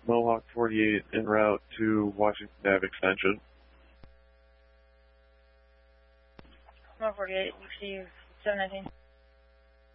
Mohawk 48 en route to Washington Ave Extension. Mohawk 48, receive 719.